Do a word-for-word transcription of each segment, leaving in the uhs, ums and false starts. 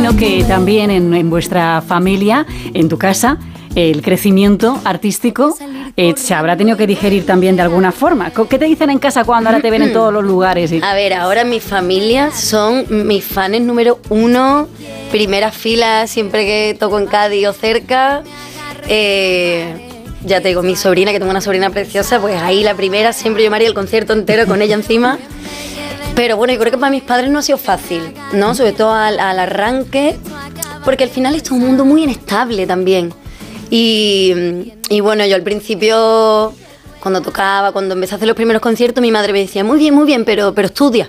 imagino que también en, en vuestra familia, en tu casa, el crecimiento artístico eh, se habrá tenido que digerir también de alguna forma. ¿Qué te dicen en casa cuando ahora te ven en todos los lugares? Y... A ver, ahora mi familia son mis fans número uno, primera fila siempre que toco en Cádiz o cerca. Eh, ya te digo, mi sobrina, que tengo una sobrina preciosa, pues ahí la primera, siempre yo me haría el concierto entero con ella encima. Pero bueno, yo creo que para mis padres no ha sido fácil, ¿no? Sobre todo al, al arranque, porque al final esto es un mundo muy inestable también. Y, y bueno, yo al principio, cuando tocaba, cuando empecé a hacer los primeros conciertos, mi madre me decía, muy bien, muy bien, pero, pero estudia,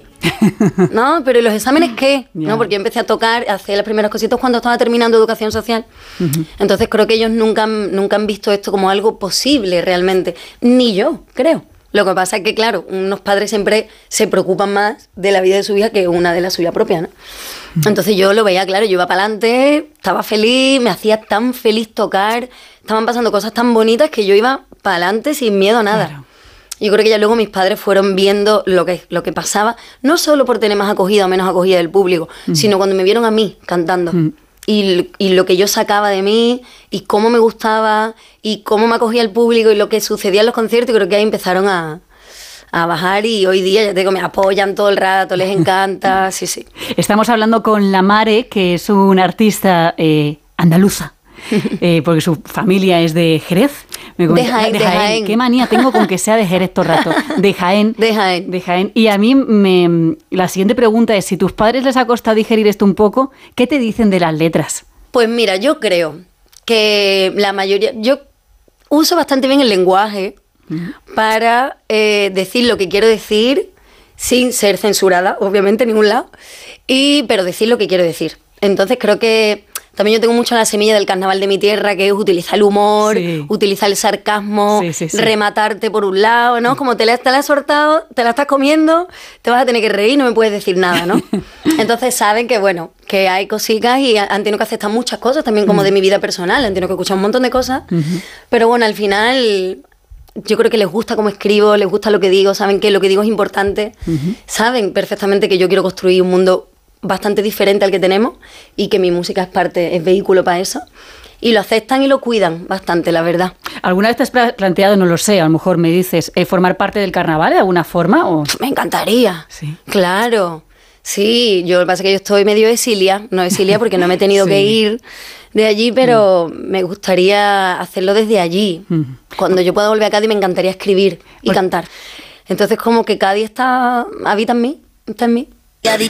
¿no? Pero ¿y los exámenes qué? Yeah. ¿No? Porque yo empecé a tocar, a hacer las primeras cositas cuando estaba terminando educación social. Uh-huh. Entonces creo que ellos nunca, han- nunca han visto esto como algo posible realmente. Ni yo, creo. Lo que pasa es que, claro, unos padres siempre se preocupan más de la vida de su hija que una de la suya propia, ¿no? Entonces yo lo veía, claro, yo iba para adelante, estaba feliz, me hacía tan feliz tocar, estaban pasando cosas tan bonitas que yo iba para adelante sin miedo a nada. Claro. Yo creo que ya luego mis padres fueron viendo lo que, lo que pasaba, no solo por tener más acogida o menos acogida del público, mm. sino cuando me vieron a mí cantando. Mm. Y, y lo que yo sacaba de mí, y cómo me gustaba, y cómo me acogía el público, y lo que sucedía en los conciertos, creo que ahí empezaron a, a bajar, y hoy día, ya te digo, me apoyan todo el rato, les encanta, sí, sí. Estamos hablando con La Mare, que es una artista eh, andaluza. Eh, porque su familia es de Jerez. Me de, Jaén, de, de Jaén. Jaén. Qué manía tengo con que sea de Jerez todo el rato. De Jaén. De Jaén. De Jaén. Y a mí me, la siguiente pregunta es, si tus padres les ha costado digerir esto un poco, ¿qué te dicen de las letras? Pues mira, yo creo que la mayoría... Yo uso bastante bien el lenguaje uh-huh. para eh, decir lo que quiero decir sin ser censurada, obviamente, en ningún lado, y, pero decir lo que quiero decir. Entonces creo que... También yo tengo mucho la semilla del carnaval de mi tierra, que es utilizar el humor, sí. utilizar el sarcasmo, sí, sí, sí. rematarte por un lado, ¿no? Como te la, te la has soltado, te la estás comiendo, te vas a tener que reír, no me puedes decir nada, ¿no? Entonces saben que, bueno, que hay cositas y han tenido que aceptar muchas cosas, también como uh-huh. de mi vida personal, han tenido que escuchar un montón de cosas, uh-huh. pero bueno, al final... Yo creo que les gusta cómo escribo, les gusta lo que digo, saben que lo que digo es importante, uh-huh. saben perfectamente que yo quiero construir un mundo bastante diferente al que tenemos y que mi música es parte, es vehículo para eso, y lo aceptan y lo cuidan bastante, la verdad. ¿Alguna vez te has planteado, no lo sé, a lo mejor me dices, eh, formar parte del carnaval de alguna forma? O... Me encantaría, sí. Claro, sí, yo lo que pasa es que yo estoy medio exilia, no exilia porque no me he tenido sí. que ir de allí, pero mm. me gustaría hacerlo desde allí. Mm. Cuando yo pueda volver a Cádiz me encantaría escribir y pues... cantar. Entonces como que Cádiz está, habita en mí, está en mí.